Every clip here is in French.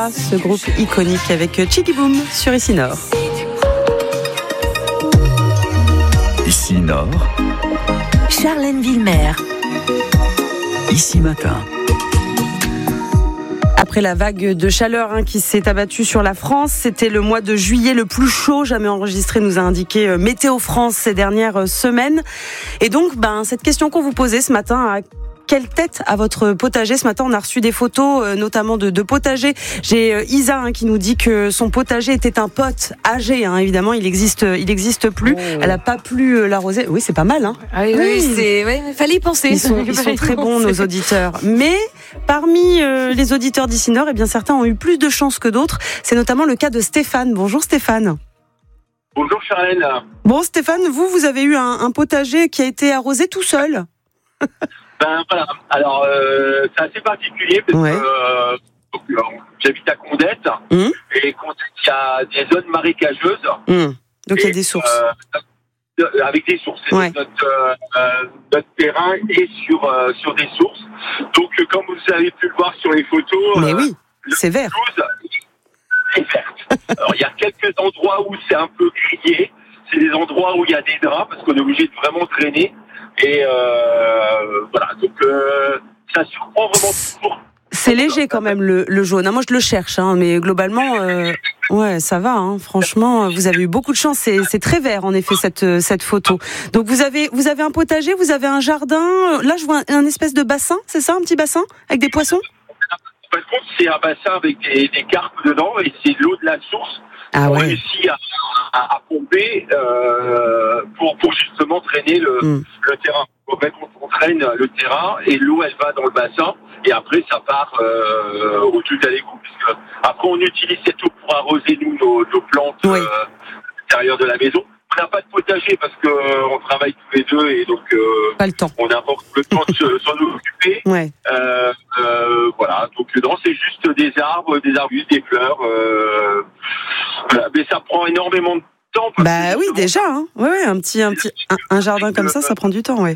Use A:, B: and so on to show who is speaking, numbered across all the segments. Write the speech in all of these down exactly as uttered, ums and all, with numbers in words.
A: Barbara, ce groupe iconique avec Chicky Boom sur Ici Nord.
B: Ici Nord,
C: Charlène Villemer.
B: Ici Matin.
A: Après la vague de chaleur hein, qui s'est abattue sur la France, c'était le mois de juillet le plus chaud jamais enregistré, nous a indiqué Météo France ces dernières semaines. Et donc, ben, cette question qu'on vous posait ce matin, à quelle tête a votre potager ? Ce matin, on a reçu des photos, euh, notamment de, de potager. J'ai euh, Isa hein, qui nous dit que son potager était un pot âgé. Hein, évidemment, il existe, il existe plus. Oh. Elle n'a pas pu euh, l'arroser. Oui, c'est pas mal. Hein.
D: Ah oui, oui, oui, c'est. Ouais, fallait y penser.
A: Ils sont, ils sont très bons, nos auditeurs. Mais parmi euh, les auditeurs d'Ici Nord, eh bien certains ont eu plus de chance que d'autres. C'est notamment le cas de Stéphane. Bonjour Stéphane.
E: Bonjour Charlène.
A: Bon Stéphane, vous, vous avez eu un, un potager qui a été arrosé tout seul.
E: Ben voilà, alors euh, c'est assez particulier parce
A: ouais.
E: que euh, donc, alors, j'habite à Condette mmh. et Condette il y a des zones marécageuses.
A: Mmh. Donc il y a des sources.
E: Euh, avec des sources.
A: Ouais.
E: Notre, euh, notre terrain est sur euh, sur des sources. Donc euh, comme vous avez pu le voir sur les photos,
A: mais
E: euh,
A: oui, c'est vert.
E: est verte. Alors il y a quelques endroits où c'est un peu grillé. C'est des endroits où il y a des draps parce qu'on est obligé de vraiment drainer. Et euh, voilà, donc euh, ça surprend vraiment toujours.
A: C'est léger quand même le, le jaune. Moi je le cherche, hein, mais globalement, euh, ouais, ça va. Hein. Franchement, vous avez eu beaucoup de chance. C'est, c'est très vert en effet cette cette photo. Donc vous avez vous avez un potager, vous avez un jardin. Là je vois un, un espèce de bassin, c'est ça, un petit bassin avec des poissons.
E: Par contre, c'est un bassin avec des, des carpes dedans et c'est l'eau de la source.
A: Ah ouais.
E: On réussit à, à, à pomper euh, pour, pour justement traîner le, mm. le terrain. En fait, on, on traîne le terrain et l'eau, elle va dans le bassin et après, ça part euh, au-dessus de l'égout. Puisque après, on utilise cette eau pour arroser, nous, nos, nos plantes oui. euh, à l'intérieur de la maison. On n'a pas de potager parce qu'on euh, travaille tous les deux et donc euh,
A: pas le temps.
E: On n'a pas le temps de se, s'en occuper.
A: Ouais.
E: Euh, euh, voilà, donc non, c'est juste des arbres, des arbustes, des fleurs. Euh, voilà. Mais ça prend énormément de temps.
A: Bah oui, déjà. Hein. Ouais, ouais, un petit, un petit, un, un jardin comme ça, ça prend du temps, ouais.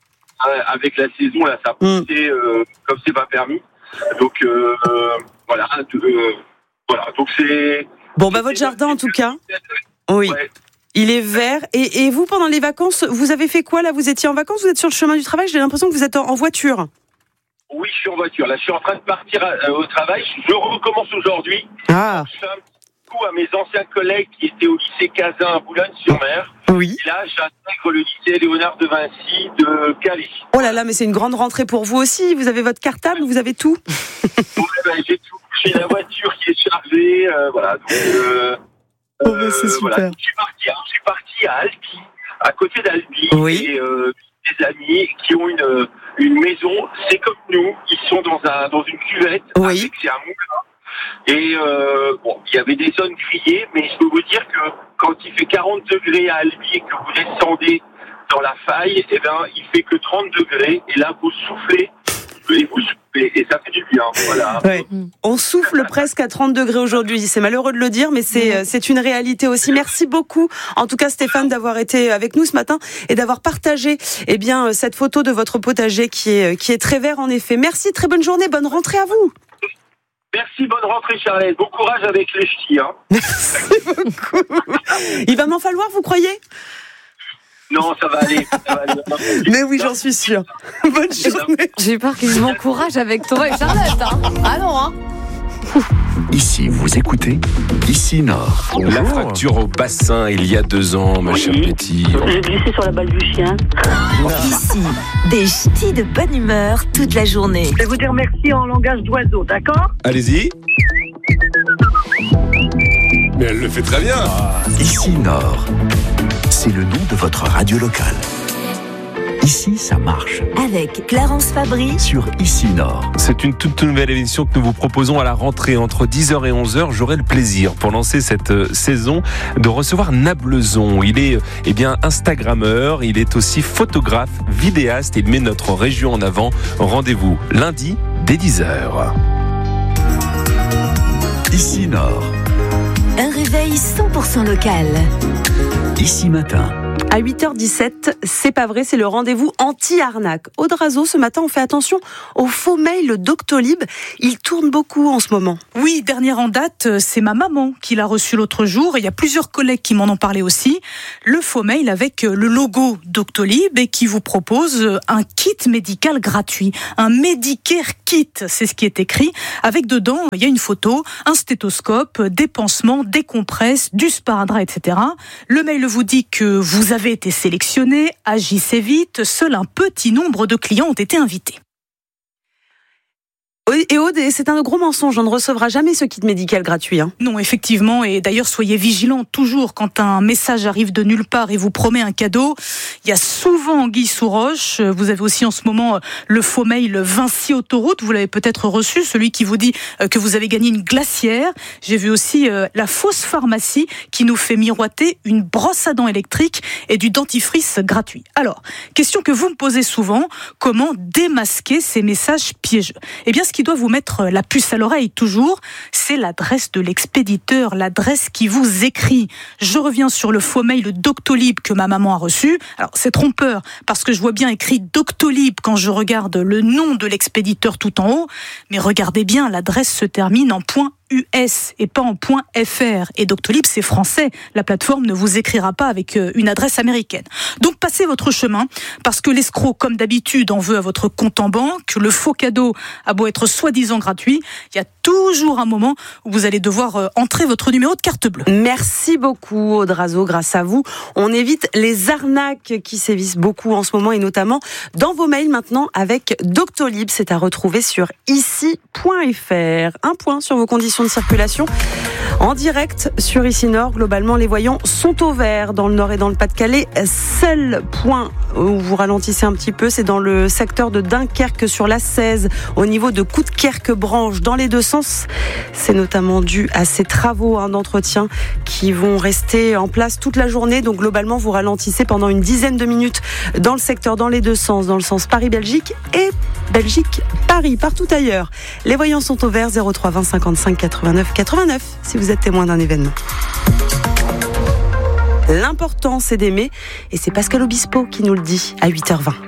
E: Avec la saison, là, ça a poussé mm. euh, comme c'est pas permis. Donc euh, voilà, euh, voilà. Donc c'est.
A: Bon, bah votre jardin, en tout cas. Oui. Ouais. Il est vert. Et, et vous, pendant les vacances, vous avez fait quoi là ? Vous étiez en vacances ? Vous êtes sur le chemin du travail ? J'ai l'impression que vous êtes en, en voiture.
E: Oui, je suis en voiture. Là, je suis en train de partir à, euh, au travail. Je recommence aujourd'hui.
A: Ah.
E: Je fais un petit coup à mes anciens collègues qui étaient au lycée Cazin à Boulogne-sur-Mer.
A: Oui.
E: Et là, j'intègre le lycée Léonard de Vinci de Calais.
A: Oh là là, mais c'est une grande rentrée pour vous aussi. Vous avez votre cartable, vous avez tout.
E: Oui, ben, j'ai tout. J'ai la voiture qui est chargée. Euh, voilà. Donc. Euh,
A: Oh bah c'est super.
E: Voilà. Je suis parti, hein, je suis parti à Albi, à côté d'Albi,
A: oui.
E: et euh, des amis qui ont une une maison. C'est comme nous, ils sont dans un dans une cuvette.
A: Oui.
E: Avec, c'est un moulin. Et euh, bon, il y avait des zones grillées, mais je peux vous dire que quand il fait quarante degrés à Albi et que vous descendez dans la faille, eh ben il fait que trente degrés. Et là, vous soufflez. Et vous soufflez, et ça fait du bien. Voilà.
A: Ouais. On souffle presque à trente degrés aujourd'hui. C'est malheureux de le dire, mais c'est, c'est une réalité aussi. Merci beaucoup, en tout cas Stéphane, d'avoir été avec nous ce matin et d'avoir partagé eh bien, cette photo de votre potager qui est, qui est très vert en effet. Merci, très bonne journée, bonne rentrée à vous.
E: Merci, bonne rentrée Charlène. Bon courage avec les ch'tis. Hein.
A: Merci beaucoup. Il va m'en falloir, vous croyez ?
E: Non, ça va aller. Ça va aller.
A: Mais oui, j'en suis sûre. Bonne journée.
D: J'ai peur qu'ils m'encouragent avec Thomas et Charlotte. Hein. Ah non, hein.
B: Ici, vous écoutez Ici Nord.
F: Bonjour. La fracture au bassin il y a deux ans, ma oui. chère Betty.
G: J'ai glissé sur la balle du chien.
C: Ici, des ch'tis de bonne humeur toute la journée.
G: Je vais vous dire merci en langage d'oiseau, d'accord ?
F: Allez-y. Mais elle le fait très bien.
B: Ah. Ici Nord. C'est le nom de votre radio locale. Ici, ça marche.
C: Avec Clarence Fabry
B: sur Ici Nord.
F: C'est une toute nouvelle émission que nous vous proposons à la rentrée entre dix heures et onze heures. J'aurai le plaisir, pour lancer cette euh, saison, de recevoir Nablezon. Il est eh bien Instagrammeur, il est aussi photographe, vidéaste. Il met notre région en avant. Rendez-vous lundi dès dix heures.
B: Ici Nord.
C: Un réveil cent pour cent local.
B: Ici Matin.
A: À huit heures dix-sept, c'est pas vrai, c'est le rendez-vous anti-arnaque. Aude Razo, ce matin, on fait attention au faux mail Doctolib. Il tourne beaucoup en ce moment.
H: Oui, dernière en date, c'est ma maman qui l'a reçu l'autre jour. Il y a plusieurs collègues qui m'en ont parlé aussi. Le faux mail avec le logo Doctolib et qui vous propose un kit médical gratuit. Un Medicare Kit, c'est ce qui est écrit. Avec dedans, il y a une photo, un stéthoscope, des pansements, des compresses, du sparadrap, et cetera. Le mail vous dit que vous avez été sélectionné, agissez vite, seul un petit nombre de clients ont été invités.
A: Et Aude, c'est un gros mensonge, on ne recevra jamais ce kit médical gratuit. Hein.
H: Non, effectivement, et d'ailleurs soyez vigilants toujours quand un message arrive de nulle part et vous promet un cadeau. Il y a souvent anguille sous roche. Vous avez aussi en ce moment le faux mail Vinci Autoroute, vous l'avez peut-être reçu, celui qui vous dit que vous avez gagné une glacière. J'ai vu aussi la fausse pharmacie qui nous fait miroiter une brosse à dents électrique et du dentifrice gratuit. Alors, question que vous me posez souvent, comment démasquer ces messages piégeux ? Eh bien, ce qui doit vous mettre la puce à l'oreille toujours, c'est l'adresse de l'expéditeur, l'adresse qui vous écrit. Je reviens sur le faux mail Doctolib que ma maman a reçu. Alors c'est trompeur parce que je vois bien écrit Doctolib quand je regarde le nom de l'expéditeur tout en haut, mais regardez bien, l'adresse se termine en point U S et pas en point F R. Et Doctolib, c'est français. La plateforme ne vous écrira pas avec une adresse américaine. Donc passez votre chemin, parce que l'escroc, comme d'habitude, en veut à votre compte en banque. Le faux cadeau a beau être soi-disant gratuit, il y a toujours un moment où vous allez devoir entrer votre numéro de carte bleue.
A: Merci beaucoup, Aude Razo. Grâce à vous, on évite les arnaques qui sévissent beaucoup en ce moment, et notamment dans vos mails maintenant avec Doctolib. C'est à retrouver sur ici point F R. Un point sur vos conditions de circulation en direct sur Ici Nord. Globalement, les voyants sont au vert dans le Nord et dans le Pas-de-Calais. Seul point où vous ralentissez un petit peu, c'est dans le secteur de Dunkerque sur l'A seize, au niveau de Coudekerque-Branche, dans les deux sens. C'est notamment dû à ces travaux hein, d'entretien qui vont rester en place toute la journée. Donc globalement, vous ralentissez pendant une dizaine de minutes dans le secteur, dans les deux sens, dans le sens Paris-Belgique et Belgique-Paris, partout ailleurs. Les voyants sont au vert, zéro trois vingt cinquante-cinq quatre-vingt-neuf quatre-vingt-neuf si vous êtes témoin d'un événement. L'important, c'est d'aimer, et c'est Pascal Obispo qui nous le dit à huit heures vingt.